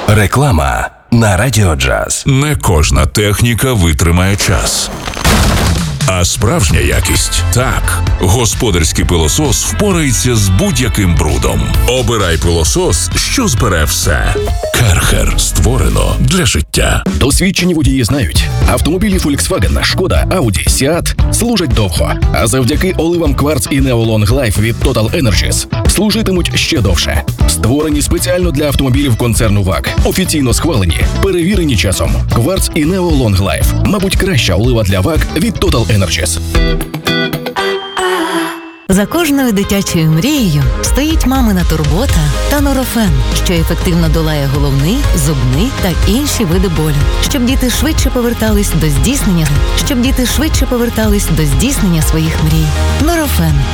Реклама на Радіо Джаз. Не кожна техніка витримає час. А справжня якість – так. Господарський пилосос впорається з будь-яким брудом. Обирай пилосос, що збере все. Керхер. Створено для життя. Досвідчені водії знають, автомобілі Volkswagen, Шкода, Audi, Seat служать довго, а завдяки оливам Quartz і Neo Long Life від Total Energies служитимуть ще довше. Створені спеціально для автомобілів концерну ВАГ. Офіційно схвалені, перевірені часом. Quartz і Neo Long Life. Мабуть, краща олива для ВАГ від Total Energies. За кожною дитячою мрією стоїть мамина турбота та Норофен, що ефективно долає головний, зубний та інші види болю, щоб діти швидше повертались до здійснення своїх мрій. Норофен